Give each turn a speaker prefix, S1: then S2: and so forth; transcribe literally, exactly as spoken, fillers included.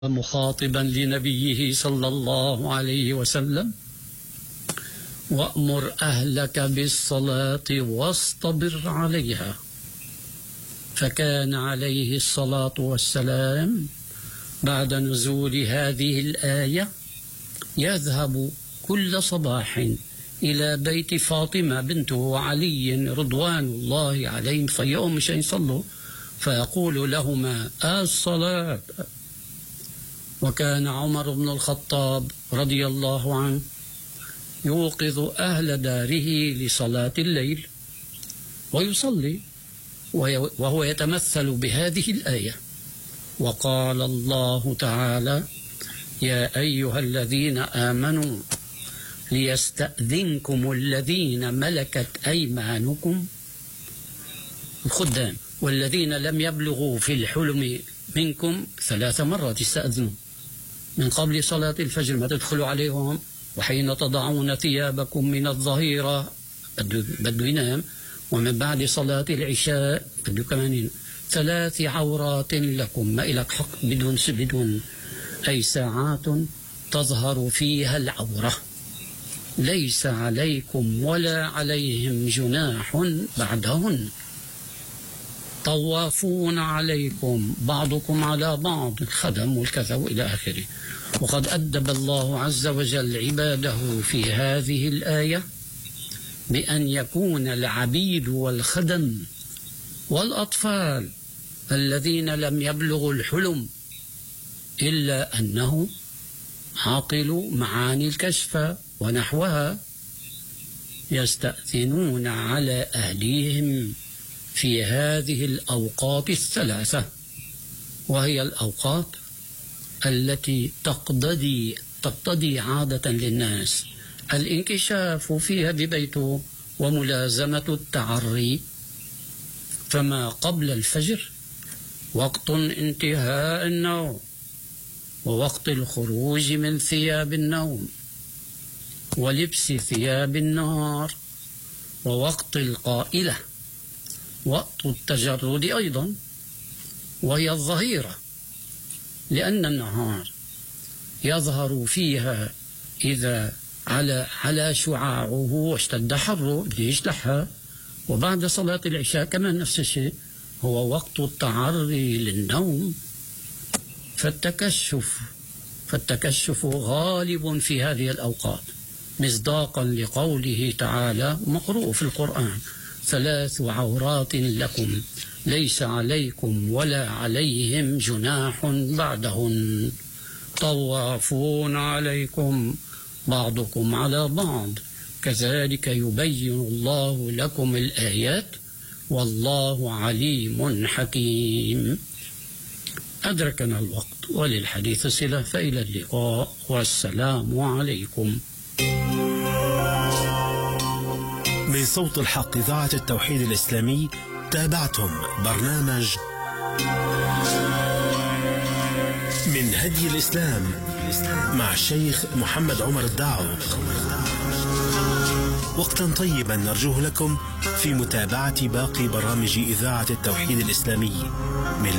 S1: مخاطبا لنبيه صلى الله عليه وسلم: وأمر أهلك بالصلاة واصطبر عليها. فكان عليه الصلاة والسلام بعد نزول هذه الآية يذهب كل صباح إلى بيت فاطمة بنته وعلي رضوان الله عليهم فيقوم مش يصلوا، فيقول لهما: الصلاة. وكان عمر بن الخطاب رضي الله عنه يوقظ أهل داره لصلاة الليل ويصلي، وهو يتمثل بهذه الآية: وقال الله تعالى: يا أيها الذين آمنوا ليستأذنكم الذين ملكت أيمانكم الخدام والذين لم يبلغوا في الحلم منكم ثلاث مرات استأذنوا من قبل صلاة الفجر، ما تدخلوا عليهم، وحين تضعون ثيابكم من الظهيرة بده ينام، ومن بعد صلاة العشاء بده كمان ثلاث عورات لكم، ما إلك حق بدون بدون أي ساعات تظهر فيها العورة، ليس عليكم ولا عليهم جناح بعدهن، طوافون عليكم بعضكم على بعض، الخدم والكذا وإلى آخره. وقد أدب الله عز وجل عباده في هذه الآية بأن يكون العبيد والخدم والأطفال الذين لم يبلغوا الحلم إلا أنه عقلوا معاني الكشف ونحوها يستأذنون على أهليهم في هذه الأوقات الثلاثة، وهي الأوقات التي تقتضي تقتضي عادة للناس الانكشاف فيها ببيته وملازمة التعري. فما قبل الفجر وقت انتهاء النوم، ووقت الخروج من ثياب النوم، ولبس ثياب النهار، ووقت القائلة، وقت التجرد أيضا، وهي الظهيرة، لأن النهار يظهر فيها إذا على على شعاعه واشتد حره ليجلحها، وبعد صلاة العشاء كمان نفس الشيء، هو وقت التعري للنوم. فالتكشف فالتكشف غالب في هذه الأوقات، مصداقا لقوله تعالى مقروء في القرآن: ثلاث عورات لكم ليس عليكم ولا عليهم جناح بعدهن، طوافون عليكم بعضكم على بعض، كذلك يبين الله لكم الآيات والله عليم حكيم. أدركنا الوقت وللحديث صلة، فإلى اللقاء والسلام عليكم.
S2: من صوت الحق إذاعة التوحيد الإسلامي تابعتم برنامج من هدي الإسلام مع الشيخ محمد عمر الداعو. وقتا طيبا نرجوه لكم في متابعة باقي برامج إذاعة التوحيد الإسلامي من